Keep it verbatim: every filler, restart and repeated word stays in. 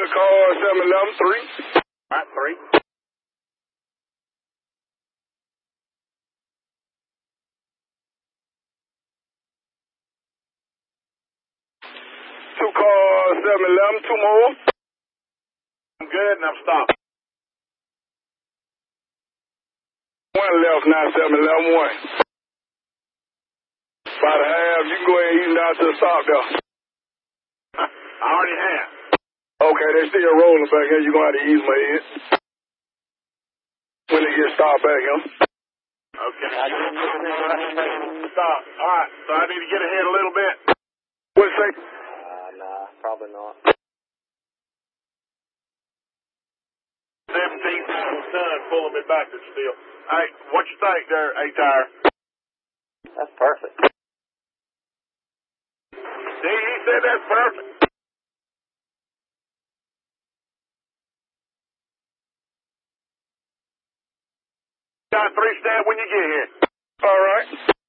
car seven eleven, three. All right, three. Two car seven eleven, two more. I'm good, and I'm stopped. One left now, seven eleven, one. About a half, you can go ahead and ease down to the stop there. I already have. Okay, they still rolling back here. You're going to have to ease my head when they get stopped back here. Okay. Stop. All right, so I need to get ahead a little bit. What say? Uh, nah, probably not. seventeen ton pulling me backwards still. Hey, what you think there, A-Tire? That's perfect. See, he said that's perfect. Got three stab when you get here. All right.